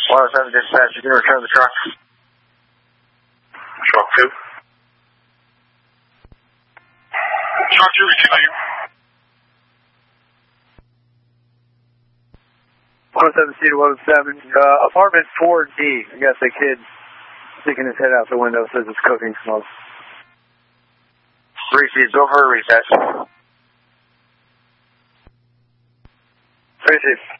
107 dispatch, you can return the truck. Truck 2. Truck 2, continue. 107C to 107, apartment 4D. I guess a kid sticking his head out the window says it's cooking smoke. 3C, go for a recess. 3C.